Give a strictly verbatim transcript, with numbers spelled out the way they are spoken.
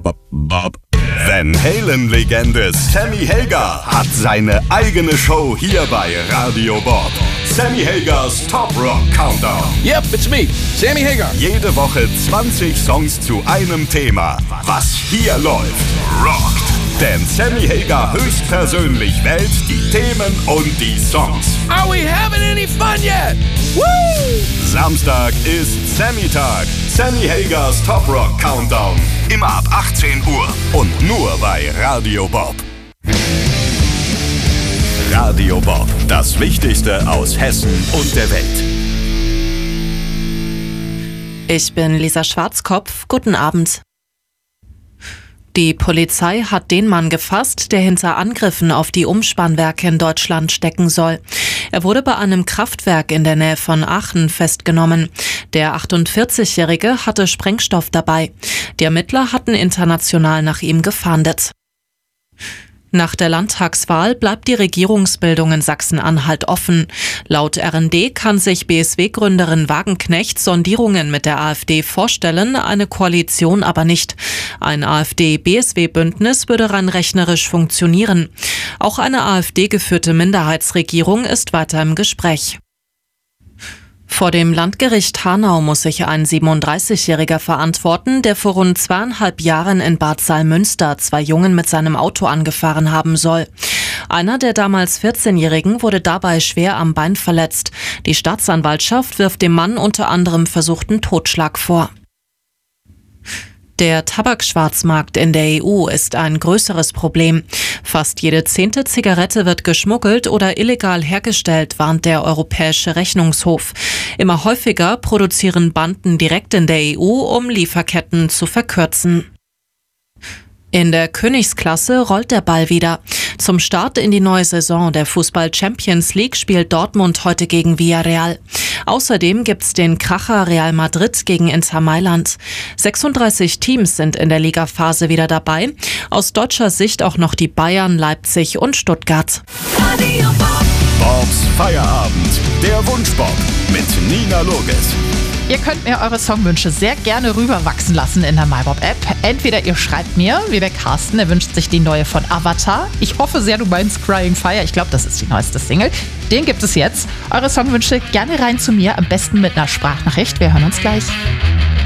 Bob, Bob. Van Halen-Legende Sammy Hagar hat seine eigene Show hier bei Radio Bob. Sammy Hagars Top Rock Countdown. Yep, it's me, Sammy Hagar. Jede Woche zwanzig Songs zu einem Thema. Was hier läuft, rockt. Denn Sammy Hagar höchstpersönlich wählt die Themen und die Songs. Are we having any fun yet? Woo! Samstag ist Sammy-Tag. Sammy Hagars Top Rock Countdown. Immer ab achtzehn Uhr und nur bei Radio Bob. Radio Bob, das Wichtigste aus Hessen und der Welt. Ich bin Lisa Schwarzkopf. Guten Abend. Die Polizei hat den Mann gefasst, der hinter Angriffen auf die Umspannwerke in Deutschland stecken soll. Er wurde bei einem Kraftwerk in der Nähe von Aachen festgenommen. Der achtundvierzigjährige hatte Sprengstoff dabei. Die Ermittler hatten international nach ihm gefahndet. Nach der Landtagswahl bleibt die Regierungsbildung in Sachsen-Anhalt offen. Laut R N D kann sich B S W-Gründerin Wagenknecht Sondierungen mit der AfD vorstellen, eine Koalition aber nicht. Ein AfD-B S W-Bündnis würde rein rechnerisch funktionieren. Auch eine AfD-geführte Minderheitsregierung ist weiter im Gespräch. Vor dem Landgericht Hanau muss sich ein siebenunddreißigjähriger verantworten, der vor rund zweieinhalb Jahren in Bad Salmünster zwei Jungen mit seinem Auto angefahren haben soll. Einer der damals vierzehnjährigen wurde dabei schwer am Bein verletzt. Die Staatsanwaltschaft wirft dem Mann unter anderem versuchten Totschlag vor. Der Tabakschwarzmarkt in der E U ist ein größeres Problem. Fast jede zehnte Zigarette wird geschmuggelt oder illegal hergestellt, warnt der Europäische Rechnungshof. Immer häufiger produzieren Banden direkt in der E U, um Lieferketten zu verkürzen. In der Königsklasse rollt der Ball wieder. Zum Start in die neue Saison der Fußball-Champions League spielt Dortmund heute gegen Villarreal. Außerdem gibt's den Kracher Real Madrid gegen Inter Mailand. sechsunddreißig Teams sind in der Ligaphase wieder dabei. Aus deutscher Sicht auch noch die Bayern, Leipzig und Stuttgart. Bobs Feierabend, der Wunschbob mit Nina Loges. Ihr könnt mir eure Songwünsche sehr gerne rüberwachsen lassen in der MyBob-App. Entweder ihr schreibt mir, wie der Carsten, er wünscht sich die neue von Avatar. Ich hoffe sehr, du meinst Crying Fire. Ich glaube, das ist die neueste Single. Den gibt es jetzt. Eure Songwünsche gerne rein zu mir, am besten mit einer Sprachnachricht. Wir hören uns gleich.